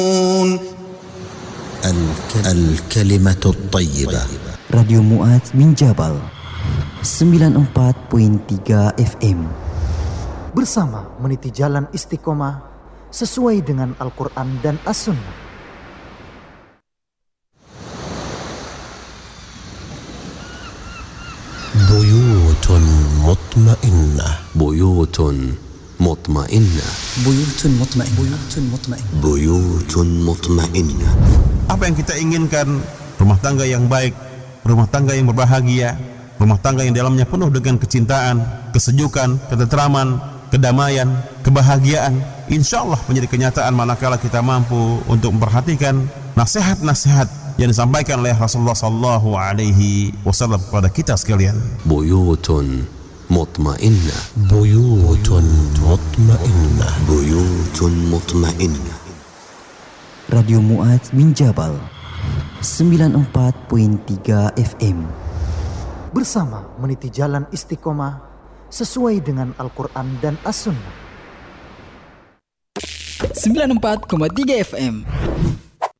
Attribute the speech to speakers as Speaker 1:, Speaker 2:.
Speaker 1: الكلمة الطيبة.
Speaker 2: Radio Mu'adz bin Jabal 94.3 FM.
Speaker 3: Bersama meniti jalan istiqomah sesuai dengan Al-Quran dan As-Sunnah.
Speaker 1: بيوت مطمئنة. بيوت مطمئنة.
Speaker 2: Buyutun mutmain. Buyutun mutmain.
Speaker 1: بيوت مطمئنة.
Speaker 4: Apa yang kita inginkan? Rumah tangga yang baik, rumah tangga yang berbahagia, rumah tangga yang dalamnya penuh dengan kecintaan, kesejukan, ketenteraman, kedamaian, kebahagiaan. InsyaAllah menjadi kenyataan manakala kita mampu untuk memperhatikan nasihat-nasihat yang disampaikan oleh Rasulullah SAW kepada kita sekalian.
Speaker 1: Buyutun mutmainnah. Buyutun mutmainnah. Buyutun mutmainnah.
Speaker 2: Radio Mu'adz bin Jabal 94.3 FM.
Speaker 3: Bersama meniti jalan istiqomah sesuai dengan Al-Quran dan As-Sunnah.
Speaker 5: 94,3 FM.